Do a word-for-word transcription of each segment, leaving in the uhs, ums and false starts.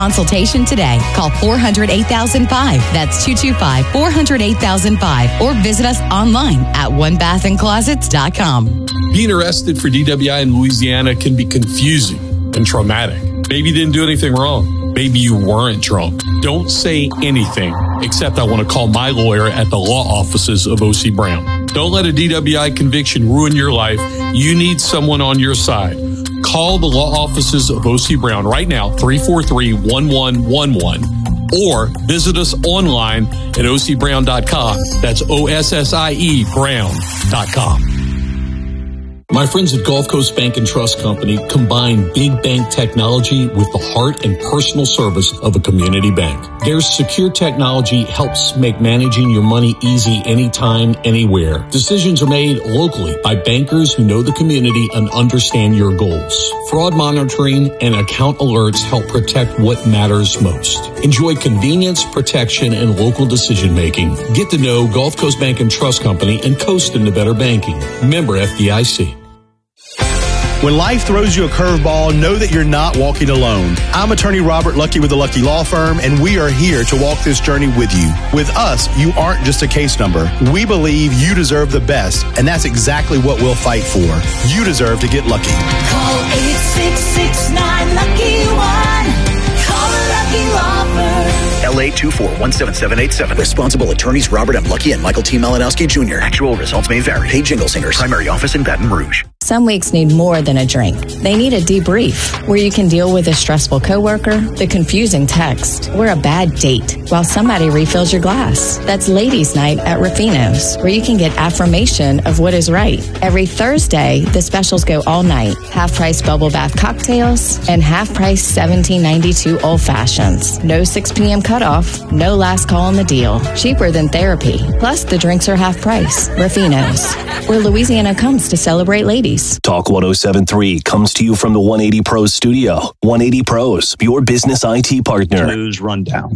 Consultation today. Call four hundred eight thousand five. That's two two five, four hundred eight thousand five. Or visit us online at one bath and closets dot com. Being arrested for D W I in Louisiana can be confusing and traumatic. Maybe you didn't do anything wrong. Maybe you weren't drunk. Don't say anything except I want to call my lawyer at the law offices of O C Brown. Don't let a D W I conviction ruin your life. You need someone on your side. Call the law offices of O C Brown right now, three four three, one one one one, or visit us online at O C brown dot com. That's O S S I E brown dot com. My friends at Gulf Coast Bank and Trust Company combine big bank technology with the heart and personal service of a community bank. Their secure technology helps make managing your money easy anytime, anywhere. Decisions are made locally by bankers who know the community and understand your goals. Fraud monitoring and account alerts help protect what matters most. Enjoy convenience, protection, and local decision making. Get to know Gulf Coast Bank and Trust Company and coast into better banking. Member F D I C. When life throws you a curveball, know that you're not walking alone. I'm attorney Robert Lucky with the Lucky Law Firm, and we are here to walk this journey with you. With us, you aren't just a case number. We believe you deserve the best, and that's exactly what we'll fight for. You deserve to get lucky. Call eight six six nine, lucky one. Call the Lucky Law Firm. L A two four one seven seven eight seven. Responsible attorneys Robert M. Lucky and Michael T. Malinowski Junior Actual results may vary. Paid Jingle Singers. Primary office in Baton Rouge. Some weeks need more than a drink. They need a debrief, where you can deal with a stressful coworker, the confusing text, or a bad date while somebody refills your glass. That's Ladies' Night at Rufino's, where you can get affirmation of what is right. Every Thursday, the specials go all night. Half-price bubble bath cocktails and half-price seventeen ninety-two old fashions. No six p.m. cutoff, no last call on the deal. Cheaper than therapy. Plus, the drinks are half price. Rufino's, where Louisiana comes to celebrate ladies. Talk one oh seven point three comes to you from the one eighty Pros studio. one eighty Pros, your business I T partner. News rundown.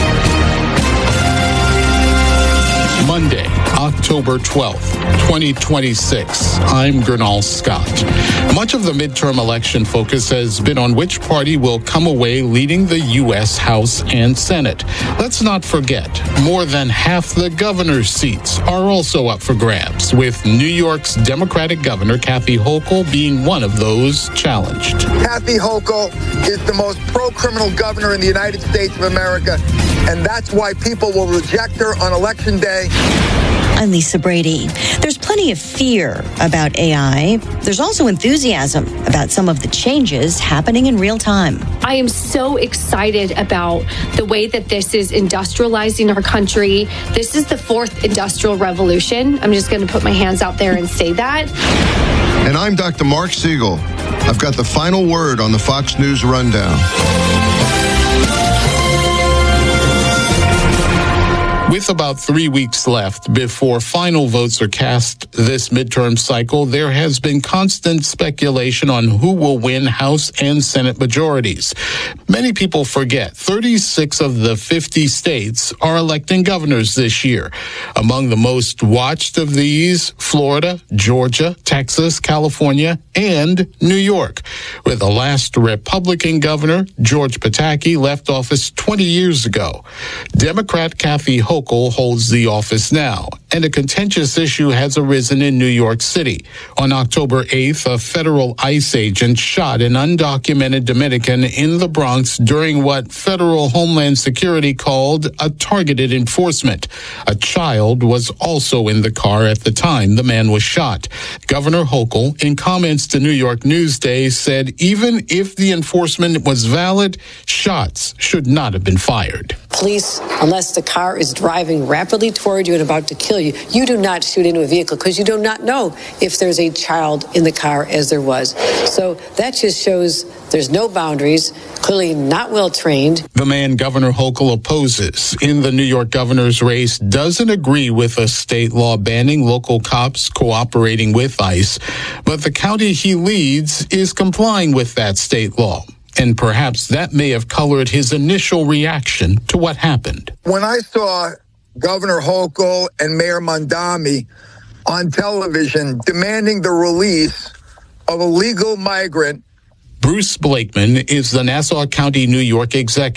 Monday, October twelfth, twenty twenty-six. I'm Gernal Scott. Much of the midterm election focus has been on which party will come away leading the U S House and Senate. Let's not forget, more than half the governor's seats are also up for grabs, with New York's Democratic Governor Kathy Hochul being one of those challenged. Kathy Hochul is the most pro-criminal governor in the United States of America, and that's why people will reject her on Election Day. I'm Lisa Brady. There's plenty of fear about A I. There's also enthusiasm about some of the changes happening in real time. I am so excited about the way that this is industrializing our country. This is the fourth industrial revolution. I'm just going to put my hands out there and say that. And I'm Doctor Mark Siegel. I've got the final word on the Fox News Rundown. With about three weeks left before final votes are cast this midterm cycle, there has been constant speculation on who will win House and Senate majorities. Many people forget thirty-six of the fifty states are electing governors this year. Among the most watched of these, Florida, Georgia, Texas, California, and New York, where the last Republican governor, George Pataki, left office twenty years ago. Democrat Kathy Hochul holds the office now, and a contentious issue has arisen in New York City. On October eighth, a federal ICE agent shot an undocumented Dominican in the Bronx during what federal Homeland Security called a targeted enforcement. A child was also in the car at the time the man was shot. Governor Hochul, in comments to New York Newsday, said even if the enforcement was valid, shots should not have been fired. Police, unless the car is driving rapidly toward you and about to kill you, you do not shoot into a vehicle because you do not know if there's a child in the car, as there was. So that just shows there's no boundaries, clearly not well trained. The man Governor Hochul opposes in the New York governor's race doesn't agree with a state law banning local cops cooperating with ICE, but the county he leads is complying with that state law. And perhaps that may have colored his initial reaction to what happened. When I saw Governor Hochul and Mayor Mondami on television demanding the release of a legal migrant Bruce Blakeman is the Nassau County, New York executive.